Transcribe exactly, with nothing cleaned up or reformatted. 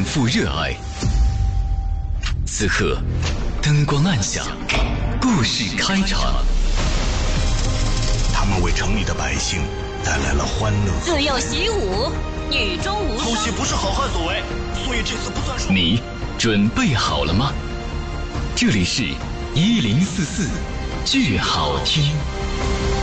富热爱。此刻，灯光暗下，故事开场。 他们为城里的百姓带来了欢乐。 自幼习武，女中无双。 偷袭不是好汉所为，所以这次不算数。 你准备好了吗？这里是一零四四，剧好听。